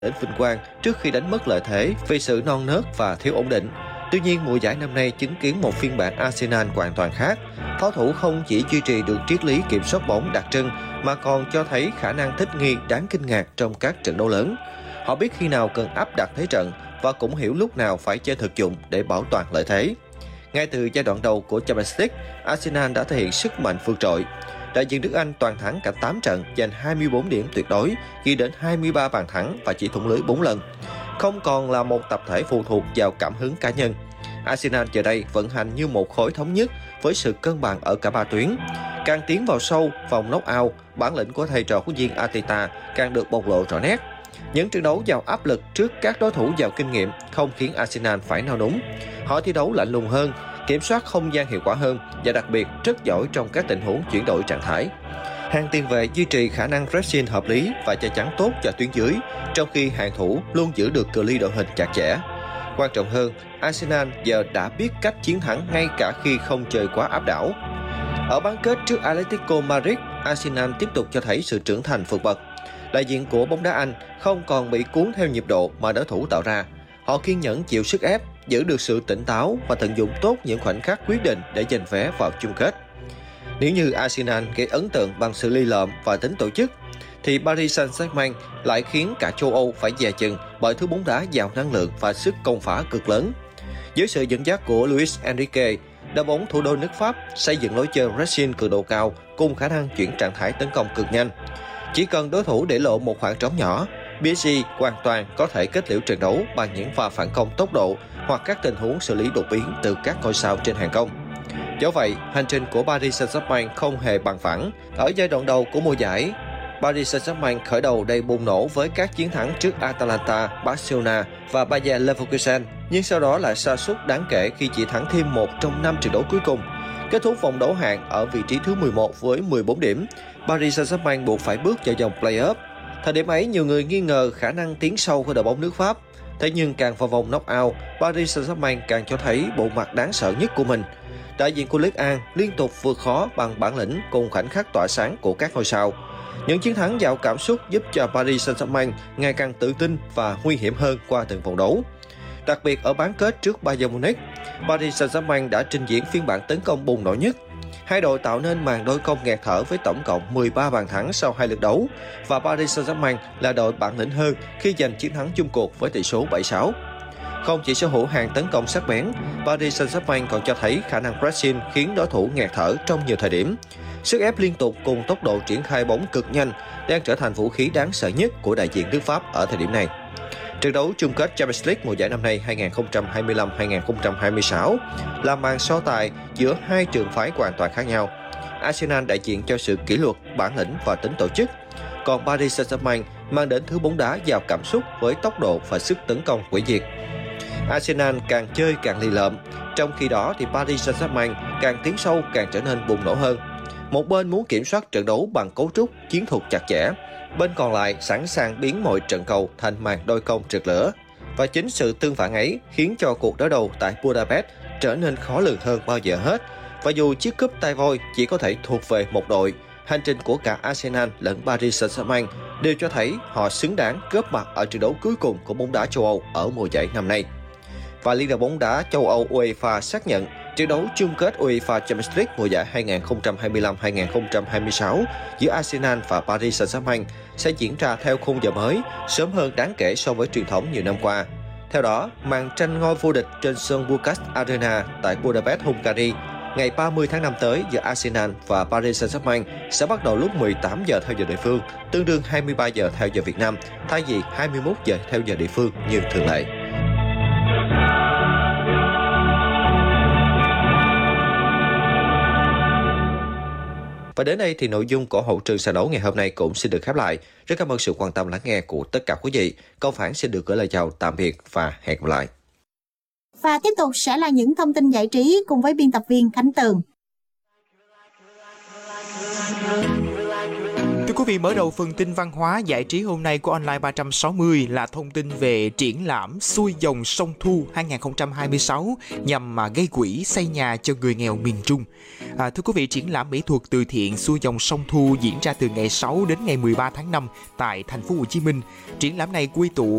đến vinh quang trước khi đánh mất lợi thế vì sự non nớt và thiếu ổn định. Tuy nhiên, mùa giải năm nay chứng kiến một phiên bản Arsenal hoàn toàn khác. Pháo thủ không chỉ duy trì được triết lý kiểm soát bóng đặc trưng mà còn cho thấy khả năng thích nghi đáng kinh ngạc trong các trận đấu lớn. Họ biết khi nào cần áp đặt thế trận và cũng hiểu lúc nào phải chơi thực dụng để bảo toàn lợi thế. Ngay từ giai đoạn đầu của Champions League, Arsenal đã thể hiện sức mạnh vượt trội. Đại diện nước Anh toàn thắng cả 8 trận, giành 24 điểm tuyệt đối, ghi đến 23 bàn thắng và chỉ thủng lưới 4 lần. Không còn là một tập thể phụ thuộc vào cảm hứng cá nhân. Arsenal giờ đây vận hành như một khối thống nhất với sự cân bằng ở cả ba tuyến. Càng tiến vào sâu vòng knock-out, bản lĩnh của thầy trò huấn luyện viên Arteta càng được bộc lộ rõ nét. Những trận đấu giàu áp lực trước các đối thủ giàu kinh nghiệm không khiến Arsenal phải nao núng. Họ thi đấu lạnh lùng hơn, kiểm soát không gian hiệu quả hơn và đặc biệt rất giỏi trong các tình huống chuyển đổi trạng thái. Hàng tiền vệ duy trì khả năng pressing hợp lý và che chắn tốt cho tuyến dưới, trong khi hàng thủ luôn giữ được cự ly đội hình chặt chẽ. Quan trọng hơn, Arsenal giờ đã biết cách chiến thắng ngay cả khi không chơi quá áp đảo. Ở bán kết trước Atletico Madrid, Arsenal tiếp tục cho thấy sự trưởng thành vượt bậc. Đại diện của bóng đá Anh không còn bị cuốn theo nhịp độ mà đối thủ tạo ra. Họ kiên nhẫn chịu sức ép, giữ được sự tỉnh táo và tận dụng tốt những khoảnh khắc quyết định để giành vé vào chung kết. Nếu như Arsenal gây ấn tượng bằng sự lì lợm và tính tổ chức, thì Paris Saint-Germain lại khiến cả châu Âu phải dè chừng bởi thứ bóng đá giàu năng lượng và sức công phá cực lớn. Dưới sự dẫn dắt của Luis Enrique, đội bóng thủ đô nước Pháp xây dựng lối chơi pressing cường độ cao cùng khả năng chuyển trạng thái tấn công cực nhanh. Chỉ cần đối thủ để lộ một khoảng trống nhỏ, PSG hoàn toàn có thể kết liễu trận đấu bằng những pha phản công tốc độ hoặc các tình huống xử lý đột biến từ các ngôi sao trên hàng công. Do vậy, hành trình của Paris Saint-Germain không hề bằng phẳng. Ở giai đoạn đầu của mùa giải, Paris Saint-Germain khởi đầu đầy bùng nổ với các chiến thắng trước Atalanta, Barcelona và Bayer Leverkusen, nhưng sau đó lại sa sút đáng kể khi chỉ thắng thêm 1 trong 5 trận đấu cuối cùng. Kết thúc vòng đấu hạng ở vị trí thứ 11 với 14 điểm, Paris Saint-Germain buộc phải bước vào vòng play-off. Thời điểm ấy, nhiều người nghi ngờ khả năng tiến sâu của đội bóng nước Pháp. Thế nhưng càng vào vòng knock-out, Paris Saint-Germain càng cho thấy bộ mặt đáng sợ nhất của mình. Đại diện của Ligue 1 liên tục vượt khó bằng bản lĩnh cùng khoảnh khắc tỏa sáng của các ngôi sao. Những chiến thắng giàu cảm xúc giúp cho Paris Saint-Germain ngày càng tự tin và nguy hiểm hơn qua từng vòng đấu. Đặc biệt ở bán kết trước Bayern Munich, Paris Saint-Germain đã trình diễn phiên bản tấn công bùng nổ nhất. Hai đội tạo nên màn đôi công nghẹt thở với tổng cộng 13 bàn thắng sau 2 lượt đấu và Paris Saint-Germain là đội bản lĩnh hơn khi giành chiến thắng chung cuộc với tỷ số 7-6. Không chỉ sở hữu hàng tấn công sắc bén, Paris Saint-Germain còn cho thấy khả năng pressing khiến đối thủ nghẹt thở trong nhiều thời điểm. Sức ép liên tục cùng tốc độ triển khai bóng cực nhanh đang trở thành vũ khí đáng sợ nhất của đại diện nước Pháp ở thời điểm này. Trận đấu chung kết Champions League mùa giải năm nay 2025-2026 là màn so tài giữa hai trường phái hoàn toàn khác nhau. Arsenal đại diện cho sự kỷ luật, bản lĩnh và tính tổ chức, còn Paris Saint-Germain mang đến thứ bóng đá giàu cảm xúc với tốc độ và sức tấn công hủy diệt. Arsenal càng chơi càng lì lợm, trong khi đó thì Paris Saint-Germain càng tiến sâu càng trở nên bùng nổ hơn. Một bên muốn kiểm soát trận đấu bằng cấu trúc, chiến thuật chặt chẽ, bên còn lại sẵn sàng biến mọi trận cầu thành màn đôi công rực lửa. Và chính sự tương phản ấy khiến cho cuộc đối đầu tại Budapest trở nên khó lường hơn bao giờ hết. Và dù chiếc cúp tay voi chỉ có thể thuộc về một đội, hành trình của cả Arsenal lẫn Paris Saint-Germain đều cho thấy họ xứng đáng góp mặt ở trận đấu cuối cùng của bóng đá châu Âu ở mùa giải năm nay. Và Liên đoàn bóng đá châu Âu UEFA xác nhận trận đấu chung kết UEFA Champions League mùa giải 2025-2026 giữa Arsenal và Paris Saint-Germain sẽ diễn ra theo khung giờ mới, sớm hơn đáng kể so với truyền thống nhiều năm qua. Theo đó, màn tranh ngôi vô địch trên sân Puskás Arena tại Budapest, Hungary ngày 30 tháng 5 tới giữa Arsenal và Paris Saint-Germain sẽ bắt đầu lúc 18 giờ theo giờ địa phương, tương đương 23 giờ theo giờ Việt Nam, thay vì 21 giờ theo giờ địa phương như thường lệ. Và đến đây thì nội dung của hậu trường sàn đấu ngày hôm nay cũng xin được khép lại. Rất cảm ơn sự quan tâm lắng nghe của tất cả quý vị. Câu phán xin được gửi lời chào tạm biệt và hẹn gặp lại. Và tiếp tục sẽ là những thông tin giải trí cùng với biên tập viên Khánh Tường. quý vị, mở đầu phần tin văn hóa giải trí hôm nay của Online 360 là thông tin về triển lãm Xuôi dòng sông Thu 2026 nhằm gây quỹ xây nhà cho người nghèo miền Trung. Thưa quý vị, triển lãm mỹ thuật từ thiện Xuôi dòng sông Thu diễn ra từ ngày 6 đến ngày 13 tháng 5 tại thành phố Hồ Chí Minh. Triển lãm này quy tụ